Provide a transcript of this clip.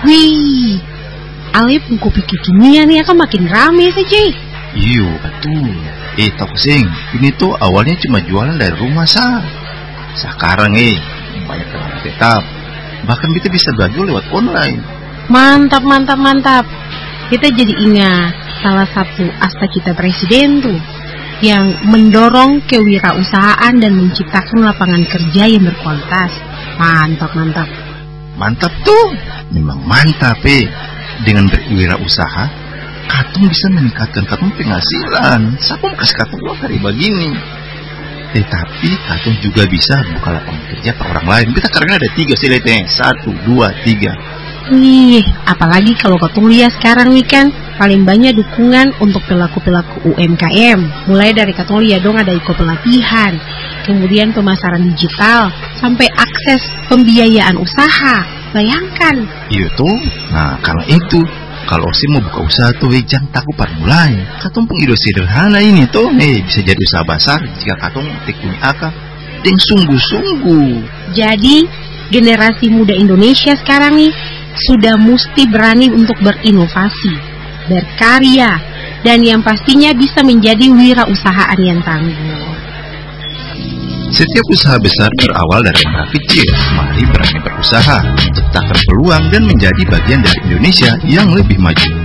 Wih, Ale pun kopi kekinian ya kan makin rame saja. Iyo, betul. Tahu sing, ini tuh awalnya cuma jualan dari rumah Sekarang banyak orang tetap. Bahkan kita bisa belajar lewat online. Mantap. Kita jadi ingat salah satu asta kita presiden tuh yang mendorong kewirausahaan dan menciptakan lapangan kerja yang berkualitas. Mantap tuh, memang mantap Dengan berwirausasaha, katong bisa meningkatkan katong penghasilan. Siapa mau kasih katong uang hari begini? Tapi katong juga bisa buka lapangan kerja ke orang lain. Kita karena ada 3 siletnya, 1, 2, 3. Wih, apalagi kalau katong lihat sekarang nih kan, paling banyak dukungan untuk pelaku-pelaku UMKM. Mulai dari katong lihat dong ada pelatihan, kemudian pemasaran digital, sampai akses pembiayaan usaha. Bayangkan. Iya tuh, nah karena itu, kalau sih mau buka usaha tuh, jangan takut pada mulai. Katong pun ide sederhana ini tuh, bisa jadi usaha besar jika katong tekuni akal dan sungguh-sungguh. Jadi, generasi muda Indonesia sekarang nih, sudah mesti berani untuk berinovasi, berkarya, dan yang pastinya bisa menjadi wirausahaan yang tangguh. Setiap usaha besar berawal dari langkah kecil. Mari berani berusaha, menciptakan peluang dan menjadi bagian dari Indonesia yang lebih maju.